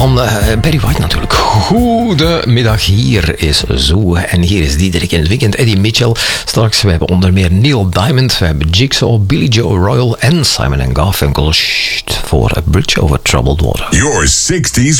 Van Barry White natuurlijk. Goedemiddag, hier is Zo. En hier is Diederik in het weekend. Eddie Mitchell. Straks, we hebben onder meer Neil Diamond. We hebben Jigsaw, Billy Joe Royal en Simon & Garfunkel. Voor A Bridge Over Troubled Water. Your 60s